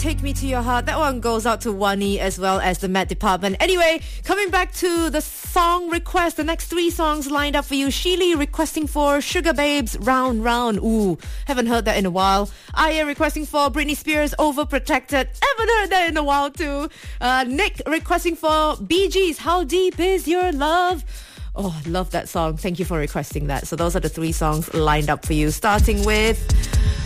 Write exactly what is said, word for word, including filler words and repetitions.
Take Me to Your Heart. That one goes out to Wani as well as the Met Department. Anyway, coming back to the song request, the next three songs lined up for you. Sheely requesting for Sugar Babes, Round Round. Ooh, haven't heard that in a while. Aya requesting for Britney Spears, Overprotected. Haven't heard that in a while too. Uh, Nick requesting for Bee Gees, How Deep Is Your Love? Oh, I love that song. Thank you for requesting that. So those are the three songs lined up for you, starting with